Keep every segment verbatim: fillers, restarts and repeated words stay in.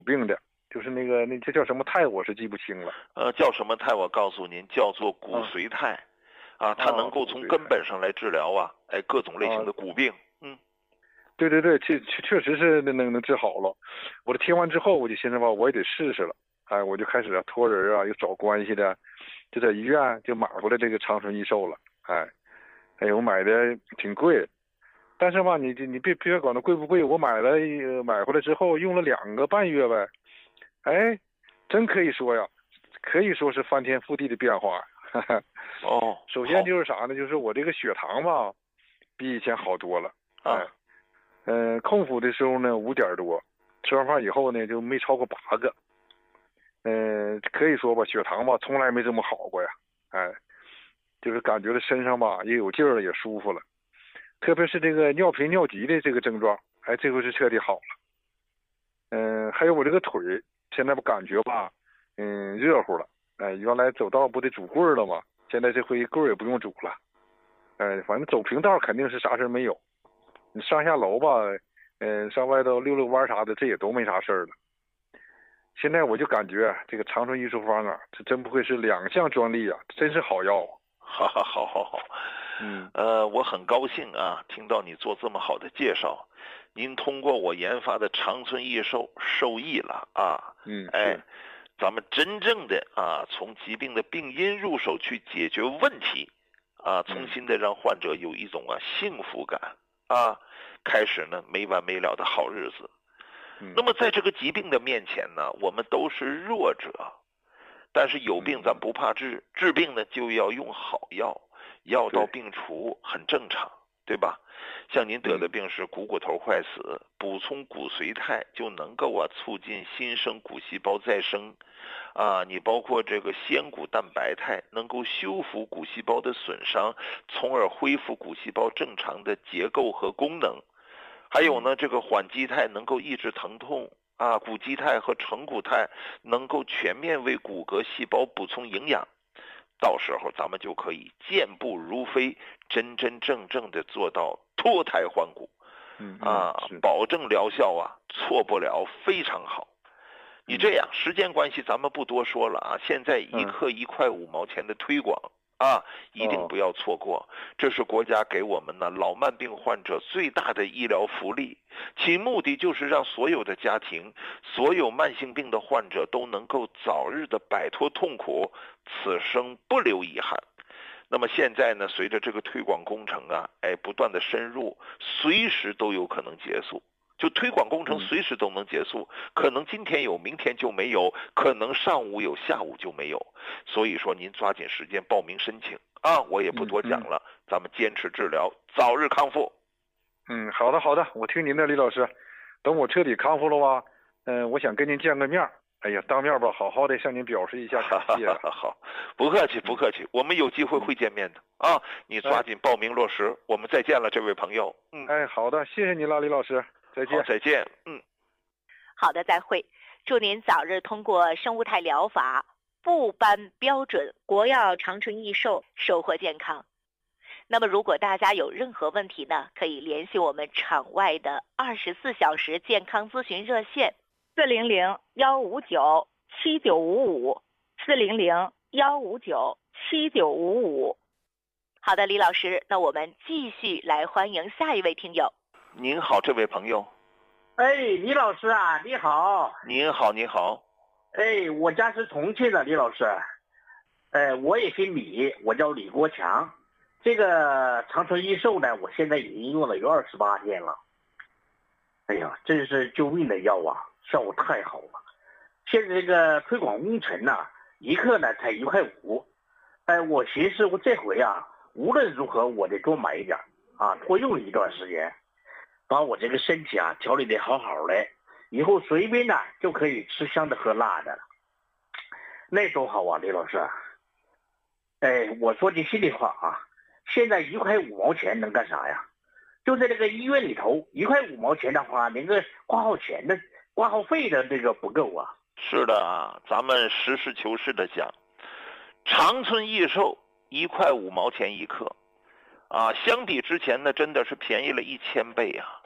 病的，就是那个那这叫什么肽，我是记不清了。 呃，叫什么肽？我告诉您，叫做骨髓肽。啊，它能够从根本上来治疗啊，哎，各种类型的骨病。嗯， 对对对，确确确实是能能能治好了。我这听完之后，我就寻思吧，我也得试试了。哎，我就开始啊托人啊，有找关系的，就在医院就买回来这个长春益寿了。哎，哎呦，我买的挺贵，但是吧，你你别别管它贵不贵，我买了买回来之后用了两个半月呗。哎，真可以说呀，可以说是翻天覆地的变化。 哦， 首先就是啥呢？就是我这个血糖吧，比以前好多了。哎，嗯、呃，空腹的时候呢五点多，吃完饭以后呢就没超过八个。嗯、呃，可以说吧，血糖吧从来没这么好过呀。哎，就是感觉到身上吧也有劲儿了，也舒服了。特别是这个尿频尿急的这个症状，哎，这回是彻底好了。嗯、呃，还有我这个腿，现在不感觉吧，嗯，热乎了。哎，原来走道不得拄棍儿了吗？现在这回棍儿也不用拄了。哎，反正走平道肯定是啥事没有。你上下楼吧，嗯、呃，上外头溜溜弯啥的，这也都没啥事儿了。现在我就感觉这个长春益寿方啊，这真不愧是两项专利啊，真是好药啊！ 哈哈，好好好，嗯，呃，我很高兴啊，听到你做这么好的介绍。您通过我研发的长春益寿受益了啊， 嗯， 哎，咱们真正的啊，从疾病的病因入手去解决问题，啊，重新的让患者有一种啊幸福感啊，开始呢没完没了的好日子。那么在这个疾病的面前呢，我们都是弱者，但是有病咱不怕治，治病呢就要用好药，药到病除很正常，对吧？像您得的病是股骨头坏死，补充骨髓肽就能够啊促进新生骨细胞再生，啊，你包括这个仙骨蛋白肽能够修复骨细胞的损伤，从而恢复骨细胞正常的结构和功能。还有呢，这个缓肌肽能够抑制疼痛啊，骨肌肽和成骨肽能够全面为骨骼细胞补充营养，到时候咱们就可以健步如飞，真真正正的做到脱胎换骨，啊，保证疗效啊，错不了，非常好。你这样，时间关系咱们不多说了啊，现在一克一块五毛钱的推广。啊，一定不要错过！这是国家给我们呢老慢病患者最大的医疗福利，其目的就是让所有的家庭、所有慢性病的患者都能够早日的摆脱痛苦，此生不留遗憾。那么现在呢，随着这个推广工程啊，哎，不断的深入，随时都有可能结束。就推广工程随时都能结束，可能今天有，明天就没有，可能上午有，下午就没有。所以说您抓紧时间报名申请啊，我也不多讲了，嗯嗯、咱们坚持治疗，早日康复。 嗯，好的好的，我听您的，李老师。等我彻底康复了吧，嗯、呃，我想跟您见个面。哎呀，当面吧，好好的向您表示一下感谢。 好，不客气不客气，我们有机会会见面的啊！你抓紧报名落实，哎、我们再见了，这位朋友。 嗯，哎，好的，谢谢您了，李老师。再见， 再见。嗯， 好的，再会。祝您早日通过生物肽疗法，部颁标准国药长春益寿，收获健康。那么，如果大家有任何问题呢，可以联系我们场外的二十四小时健康咨询热线四零零幺五九七九五五四零零幺五九七九五五。好的，李老师，那我们继续来欢迎下一位听友。 您好，这位朋友。 哎，李老师啊，你好。 您好，您好。 哎，我家是重庆的，李老师。呃，我也姓李，我叫李国强。这个长春益寿呢，我现在已经用了有二十八天了。哎呀，真是救命的药啊，效果太好了。现在这个推广工程呢、啊，一克呢才一块五。哎，我寻思我这回啊，无论如何我得多买一点啊，多用一段时间。把我这个身体啊调理得好好的，以后随便呢就可以吃香的喝辣的了，那多好啊，李老师。哎，我说句心里话啊，现在一块五毛钱能干啥呀？就在这个医院里头，一块五毛钱的话，连个挂号钱的挂号费的这个不够啊。 是的啊，咱们实事求是的讲，长春益寿一块五毛钱一克。啊，相比之前呢，真的是便宜了一千倍啊！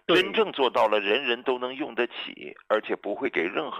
真正做到了人人都能用得起，而且不会给任何